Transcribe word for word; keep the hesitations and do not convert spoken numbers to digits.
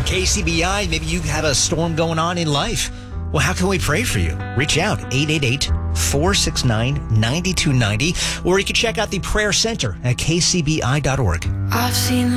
K C B I. Maybe you have a storm going on in life. Well, how can we pray for you? Reach out, eight eight eight, four six nine, nine two nine zero, or you can check out the Prayer Center at k c b i dot org. I've seen